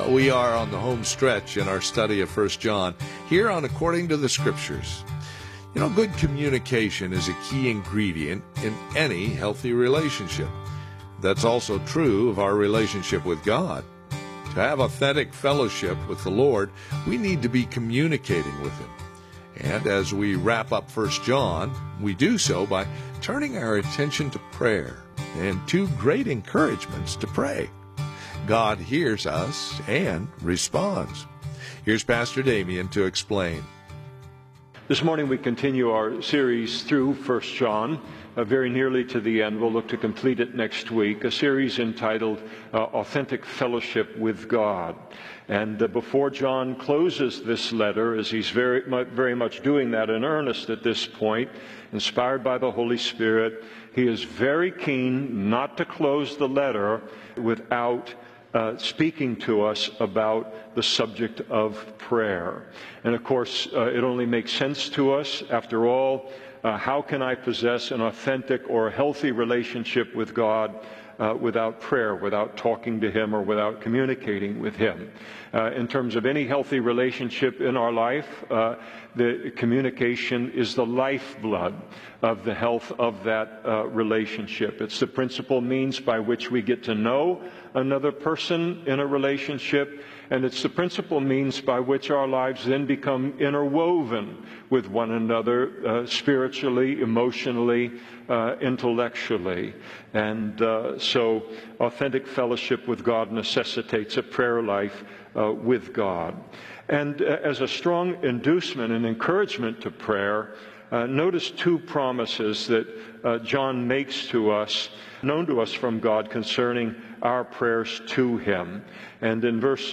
We are on the home stretch in our study of 1 John, here on According to the Scriptures. You know, good communication is a key ingredient in any healthy relationship. That's also true of our relationship with God. To have authentic fellowship with the Lord, we need to be communicating with Him. And as we wrap up 1 John, we do so by turning our attention to prayer and two great encouragements to pray. God hears us and responds. Here's Pastor Damien to explain. This morning we continue our series through 1 John, very nearly to the end. We'll look to complete it next week, a series entitled Authentic Fellowship with God. And before John closes this letter, as he's very much doing that in earnest at this point, inspired by the Holy Spirit, he is very keen not to close the letter without speaking to us about the subject of prayer. And of course, it only makes sense to us. After all, how can I possess an authentic or healthy relationship with God without prayer, without talking to Him, or without communicating with Him? In terms of any healthy relationship in our life, the communication is the lifeblood of the health of that relationship. It's the principal means by which we get to know another person in a relationship, and it's the principal means by which our lives then become interwoven with one another spiritually, emotionally, intellectually. And so authentic fellowship with God necessitates a prayer life with God. And as a strong inducement and encouragement to prayer, notice two promises that John makes to us, known to us from God, concerning our prayers to Him. And in verse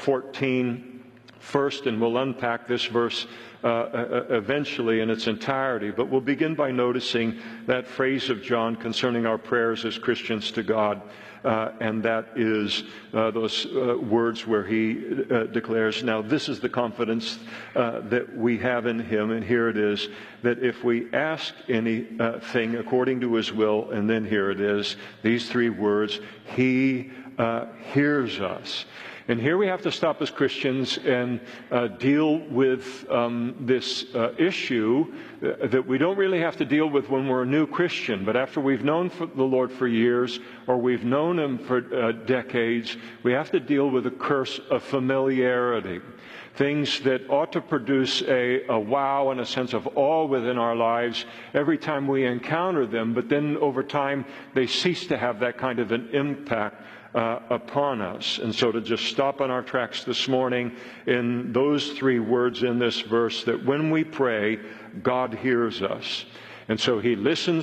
14 first, and we'll unpack this verse eventually in its entirety, but we'll begin by noticing that phrase of John concerning our prayers as Christians to God, and that is those words where he declares, "Now this is the confidence that we have in Him," and here it is, that if we ask anything according to His will, and then here it is, these three words, He hears us. And here we have to stop as Christians and deal with this issue that we don't really have to deal with when we're a new Christian. But after we've known the Lord for years, or we've known Him for decades, we have to deal with the curse of familiarity. Things that ought to produce a wow and a sense of awe within our lives every time we encounter them. But then over time, they cease to have that kind of an impact upon us. And so to just stop on our tracks this morning in those three words in this verse, that when we pray, God hears us. And so He listens